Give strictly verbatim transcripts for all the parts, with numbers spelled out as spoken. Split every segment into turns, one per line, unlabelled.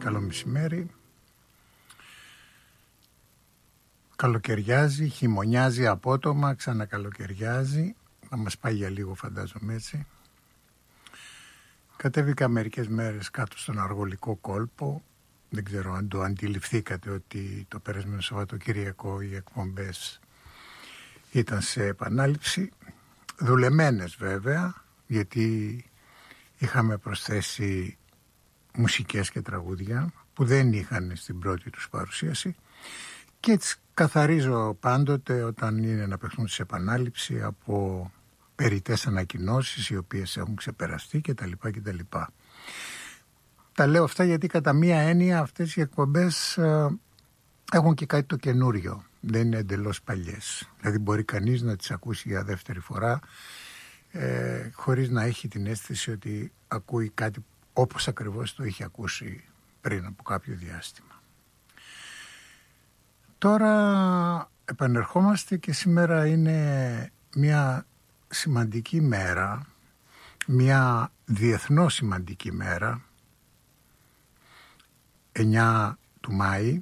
καλό μεσημέρι. Καλοκαιριάζει, χειμωνιάζει απότομα, ξανακαλοκαιριάζει. Θα μας πάει για λίγο, φαντάζομαι έτσι. Κατέβηκα μερικές μέρες κάτω στον Αργολικό κόλπο. Δεν ξέρω αν το αντιληφθήκατε ότι το περασμένο Σαββατοκύριακο οι εκπομπές ήταν σε επανάληψη. Δουλεμένες βέβαια, γιατί είχαμε προσθέσει μουσικές και τραγούδια που δεν είχαν στην πρώτη τους παρουσίαση, και έτσι καθαρίζω πάντοτε όταν είναι να παιχτούν σε επανάληψη από περιττές ανακοινώσεις οι οποίες έχουν ξεπεραστεί κτλ. κτλ. Τα λέω αυτά γιατί κατά μία έννοια αυτές οι εκπομπές ε, έχουν και κάτι το καινούριο, δεν είναι εντελώς παλιές. Δηλαδή μπορεί κανείς να τις ακούσει για δεύτερη φορά ε, χωρίς να έχει την αίσθηση ότι ακούει κάτι όπως ακριβώς το είχε ακούσει πριν από κάποιο διάστημα. Τώρα επανερχόμαστε και σήμερα είναι μια σημαντική μέρα, μια διεθνώς σημαντική μέρα, εννιά του Μάη,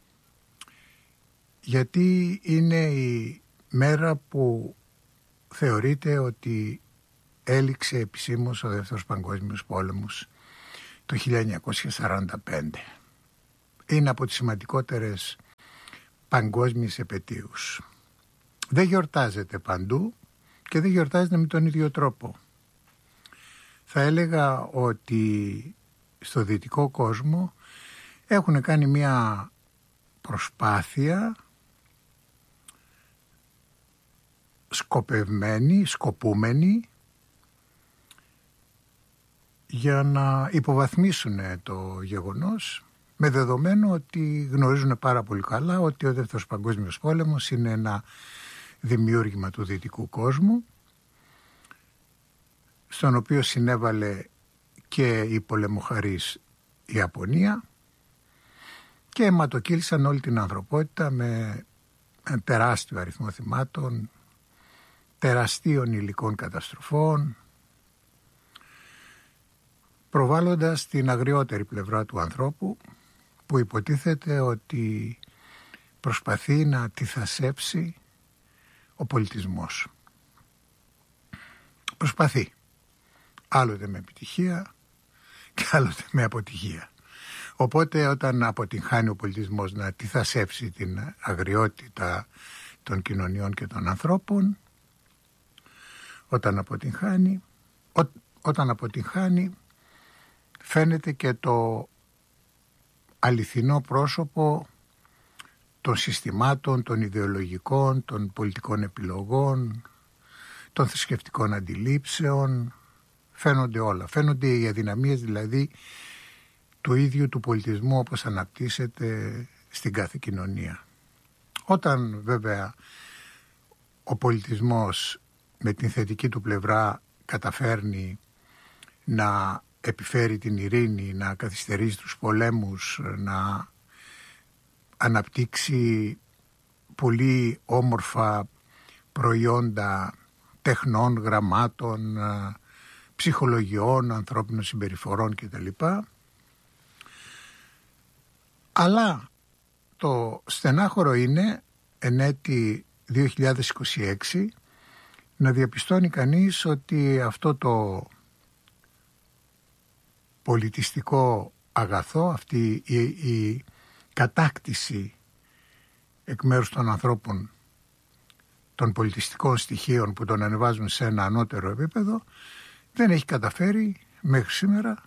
γιατί είναι η μέρα που θεωρείται ότι έληξε επισήμως ο Δεύτερος Παγκόσμιος Πόλεμος το χίλια εννιακόσια σαράντα πέντε. Είναι από τις σημαντικότερες παγκόσμιες επετείους. Δεν γιορτάζεται παντού και δεν γιορτάζεται με τον ίδιο τρόπο. Θα έλεγα ότι στο δυτικό κόσμο έχουν κάνει μια προσπάθεια σκοπευμένη, σκοπούμενη, για να υποβαθμίσουν το γεγονός, με δεδομένο ότι γνωρίζουν πάρα πολύ καλά ότι ο Δεύτερος Παγκόσμιος Πόλεμος είναι ένα δημιούργημα του δυτικού κόσμου, στον οποίο συνέβαλε και η πολεμοχαρής Ιαπωνία, και αιματοκύλησαν όλη την ανθρωπότητα με τεράστιο αριθμό θυμάτων, τεραστίων υλικών καταστροφών, προβάλλοντας την αγριότερη πλευρά του ανθρώπου, που υποτίθεται ότι προσπαθεί να τυθασέψει ο πολιτισμός. Προσπαθεί. Άλλοτε με επιτυχία και άλλοτε με αποτυχία. Οπότε όταν αποτυγχάνει ο πολιτισμός να τυθασέψει την αγριότητα των κοινωνιών και των ανθρώπων, όταν αποτυγχάνει, ό, όταν αποτυγχάνει φαίνεται και το αληθινό πρόσωπο των συστημάτων, των ιδεολογικών, των πολιτικών επιλογών, των θρησκευτικών αντιλήψεων. Φαίνονται όλα. Φαίνονται οι αδυναμίες δηλαδή του ίδιου του πολιτισμού όπως αναπτύσσεται στην κάθε κοινωνία. Όταν βέβαια ο πολιτισμός με την θετική του πλευρά καταφέρνει να επιφέρει την ειρήνη, να καθυστερήσει τους πολέμους, να αναπτύξει πολύ όμορφα προϊόντα τεχνών, γραμμάτων, ψυχολογιών, ανθρώπινων συμπεριφορών κτλ. Αλλά το στενάχωρο είναι εν έτη δύο χιλιάδες είκοσι έξι να διαπιστώνει κανείς ότι αυτό το πολιτιστικό αγαθό, αυτή η, η κατάκτηση εκ μέρους των ανθρώπων των πολιτιστικών στοιχείων που τον ανεβάζουν σε ένα ανώτερο επίπεδο, δεν έχει καταφέρει μέχρι σήμερα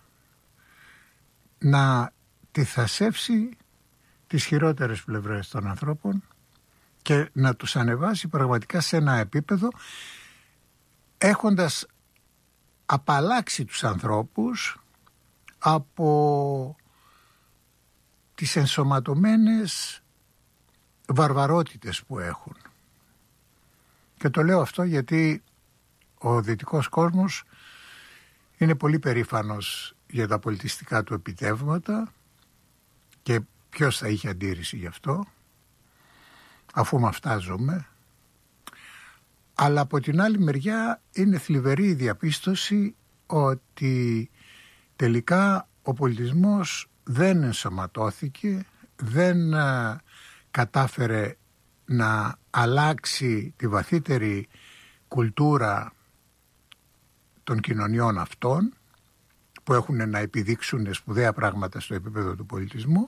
να τυθασεύσει τις χειρότερες πλευρές των ανθρώπων και να τους ανεβάσει πραγματικά σε ένα επίπεδο, έχοντας απαλλάξει τους ανθρώπους από τις ενσωματωμένες βαρβαρότητες που έχουν. Και το λέω αυτό γιατί ο δυτικός κόσμος είναι πολύ περήφανος για τα πολιτιστικά του επιτεύγματα, και ποιος θα είχε αντίρρηση γι' αυτό, αφού με αυτά ζούμε. Αλλά από την άλλη μεριά είναι θλιβερή η διαπίστωση ότι τελικά ο πολιτισμός δεν ενσωματώθηκε, δεν α, κατάφερε να αλλάξει τη βαθύτερη κουλτούρα των κοινωνιών αυτών που έχουν να επιδείξουν σπουδαία πράγματα στο επίπεδο του πολιτισμού,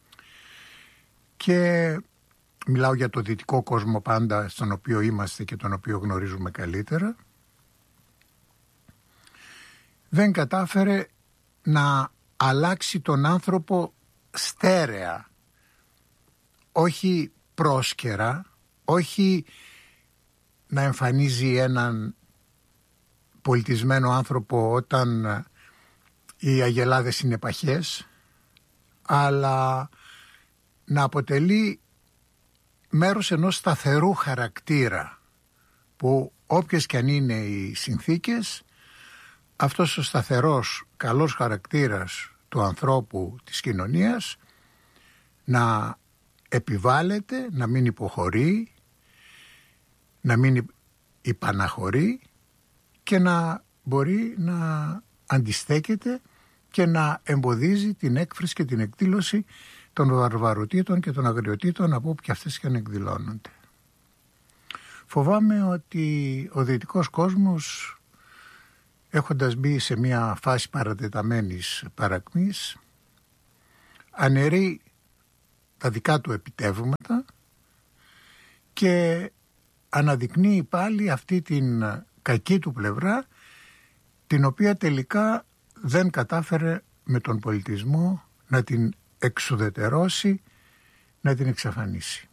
και μιλάω για το δυτικό κόσμο πάντα, στον οποίο είμαστε και τον οποίο γνωρίζουμε καλύτερα. Δεν κατάφερε να αλλάξει τον άνθρωπο στέρεα, όχι πρόσκαιρα, όχι να εμφανίζει έναν πολιτισμένο άνθρωπο όταν οι αγελάδες είναι παχές, αλλά να αποτελεί μέρος ενός σταθερού χαρακτήρα που όποιες και αν είναι οι συνθήκες, αυτός ο σταθερός καλός χαρακτήρας του ανθρώπου, της κοινωνίας, να επιβάλλεται, να μην υποχωρεί, να μην υπαναχωρεί και να μπορεί να αντιστέκεται και να εμποδίζει την έκφραση και την εκδήλωση των βαρβαροτήτων και των αγριοτήτων από όπου και αυτές και αν εκδηλώνονται. Φοβάμαι ότι ο δυτικός κόσμος, έχοντας μπει σε μια φάση παρατεταμένης παρακμής, αναιρεί τα δικά του επιτεύγματα και αναδεικνύει πάλι αυτή την κακή του πλευρά, την οποία τελικά δεν κατάφερε με τον πολιτισμό να την εξουδετερώσει, να την εξαφανίσει.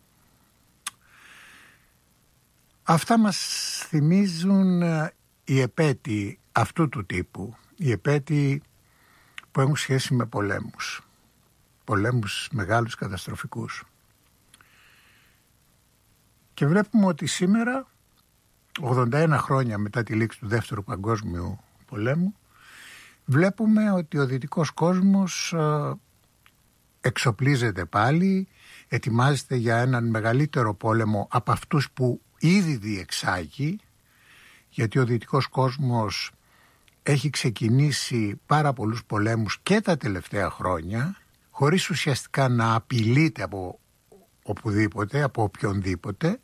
Αυτά μας θυμίζουν οι επέτειοι αυτού του τύπου, οι επέτειοι που έχουν σχέση με πολέμους, πολέμους μεγάλους καταστροφικούς. Και βλέπουμε ότι σήμερα, ογδόντα ένα χρόνια μετά τη λήξη του Δεύτερου Παγκόσμιου Πολέμου, βλέπουμε ότι ο δυτικός κόσμος εξοπλίζεται πάλι, ετοιμάζεται για έναν μεγαλύτερο πόλεμο από αυτούς που ήδη διεξάγει, γιατί ο δυτικός κόσμος έχει ξεκινήσει πάρα πολλούς πολέμους και τα τελευταία χρόνια, χωρίς ουσιαστικά να απειλείται από οπουδήποτε, από οποιονδήποτε,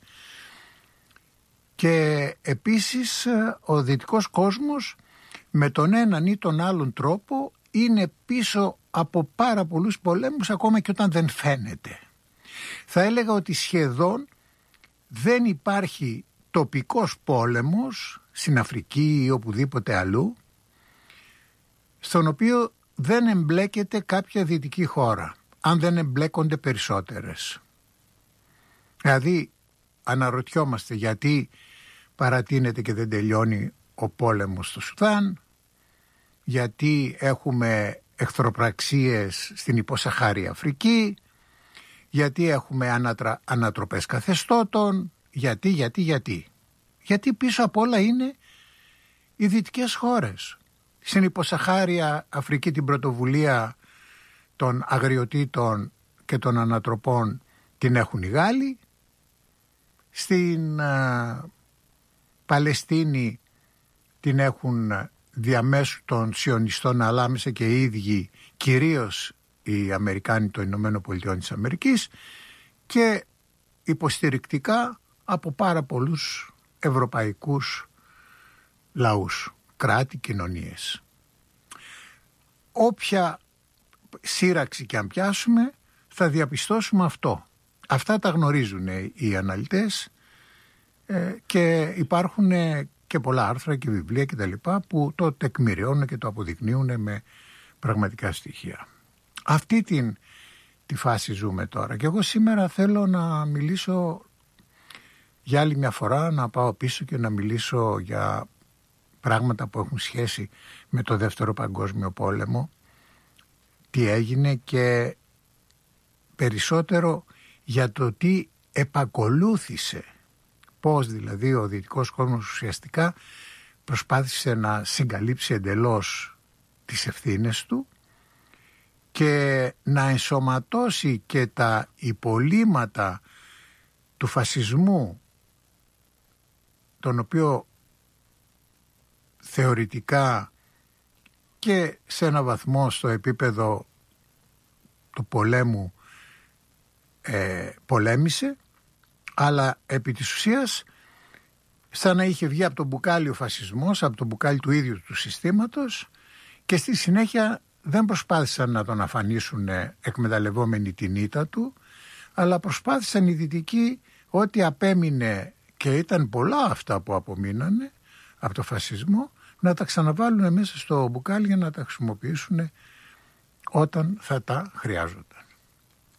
και επίσης ο δυτικός κόσμος με τον έναν ή τον άλλον τρόπο είναι πίσω από πάρα πολλούς πολέμους, ακόμα και όταν δεν φαίνεται. Θα έλεγα ότι σχεδόν δεν υπάρχει τοπικός πόλεμος στην Αφρική ή οπουδήποτε αλλού, στον οποίο δεν εμπλέκεται κάποια δυτική χώρα, αν δεν εμπλέκονται περισσότερες. Δηλαδή αναρωτιόμαστε γιατί παρατείνεται και δεν τελειώνει ο πόλεμος στο Σουδάν, γιατί έχουμε εχθροπραξίες στην υποσαχάρια Αφρική, γιατί έχουμε ανατρα... ανατροπές καθεστώτων, γιατί, γιατί, γιατί. Γιατί πίσω απ' όλα είναι οι δυτικές χώρες. Στην υποσαχάρια Αφρική την πρωτοβουλία των αγριοτήτων και των ανατροπών την έχουν οι Γάλλοι. Στην α, Παλαιστίνη την έχουν διαμέσου των σιωνιστών, αλλά άμεσα και οι ίδιοι, κυρίως οι Αμερικάνοι των Ηνωμένων Πολιτειών της Αμερικής, και υποστηρικτικά από πάρα πολλούς ευρωπαϊκούς λαούς, κράτη, κοινωνίες. Όποια σύραξη και αν πιάσουμε, θα διαπιστώσουμε αυτό. Αυτά τα γνωρίζουν οι αναλυτές ε, και υπάρχουν και πολλά άρθρα και βιβλία και τα λοιπά που το τεκμηριώνουν και το αποδεικνύουν με πραγματικά στοιχεία. Αυτή την, τη φάση ζούμε τώρα. Και εγώ σήμερα θέλω να μιλήσω για άλλη μια φορά, να πάω πίσω και να μιλήσω για πράγματα που έχουν σχέση με το Δεύτερο Παγκόσμιο Πόλεμο, τι έγινε, και περισσότερο για το τι επακολούθησε, πώς δηλαδή ο δυτικός κόσμος ουσιαστικά προσπάθησε να συγκαλύψει εντελώς τις ευθύνες του και να ενσωματώσει και τα υπολείμματα του φασισμού, τον οποίο θεωρητικά και σε ένα βαθμό στο επίπεδο του πολέμου ε, πολέμησε, αλλά επί της ουσίας σαν να είχε βγει από το μπουκάλι ο φασισμός, από το μπουκάλι του ίδιου του συστήματος, και στη συνέχεια δεν προσπάθησαν να τον αφανίσουν εκμεταλλευόμενοι την ήττα του, αλλά προσπάθησαν οι Δυτικοί ό,τι απέμεινε, και ήταν πολλά αυτά που απομείνανε από το φασισμό, να τα ξαναβάλουν μέσα στο μπουκάλι για να τα χρησιμοποιήσουν όταν θα τα χρειάζονταν.